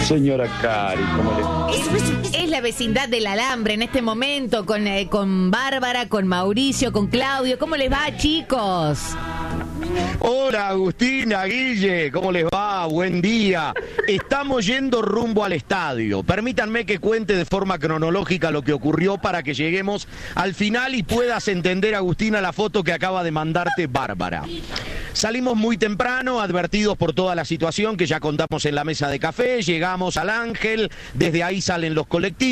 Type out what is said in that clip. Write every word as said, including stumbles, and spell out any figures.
Señora Cari, ¿cómo le...? Es, es la vecindad del Alambre en este momento, con, eh, con Bárbara, con Mauricio, con Claudio. ¿Cómo les va, chicos? Hola Agustina, Guille, ¿cómo les va? Buen día. Estamos yendo rumbo al estadio. Permítanme que cuente de forma cronológica lo que ocurrió para que lleguemos al final y puedas entender, Agustina, la foto que acaba de mandarte Bárbara. Salimos muy temprano, advertidos por toda la situación que ya contamos en la mesa de café, llegamos al Ángel, desde ahí salen los colectivos.